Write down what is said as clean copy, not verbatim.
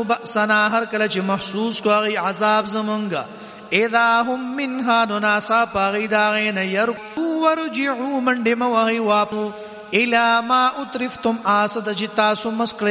بأسنا هر کله چې محسوس کو هغه عذاب زمونږه اذا هم منها نناسا پاغی داغین یرکو ورجعو منڈی موغی واپو الى ما اترفتم آسد جتاسو مسکل